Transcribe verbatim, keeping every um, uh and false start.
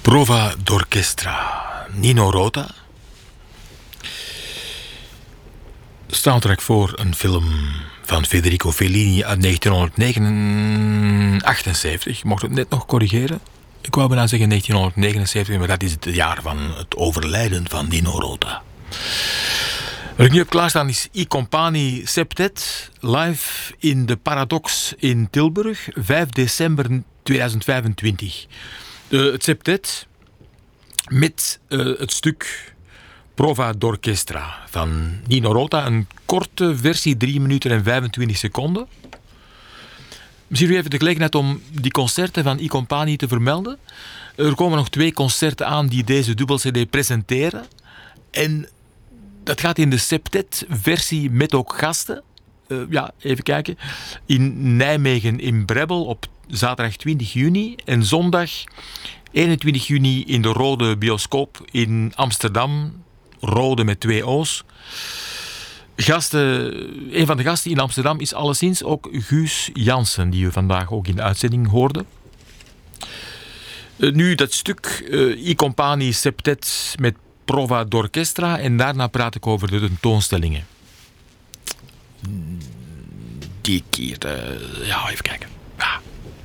Prova d'orchestra. Nino Rota. Soundtrack voor een film van Federico Fellini uit negentien achtenzeventig. Ik mocht het net nog corrigeren. Ik wou bijna zeggen negentien negenenzeventig, maar dat is het jaar van het overlijden van Nino Rota. Wat ik nu heb klaarstaan is I Compagni Septet, live in de Paradox in Tilburg, vijf december tweeduizend vijfentwintig. Uh, het septet met uh, het stuk Prova d'Orchestra van Nino Rota. Een korte versie, drie minuten en vijfentwintig seconden. Misschien u even de gelegenheid om die concerten van I Compagni te vermelden. Er komen nog twee concerten aan die deze dubbel-cd presenteren. En dat gaat in de septet-versie met ook gasten. Uh, ja, even kijken. In Nijmegen in Brebbel op zaterdag twintig juni. En zondag eenentwintig juni in de Rode Bioscoop in Amsterdam. Rode met twee O's. Gasten, een van de gasten in Amsterdam is alleszins ook Guus Jansen, die we vandaag ook in de uitzending hoorden. Uh, nu dat stuk uh, I Compagni Septet met Prova d'Orchestra en daarna praat ik over de tentoonstellingen. Die keer, uh, ja, even kijken. Ja.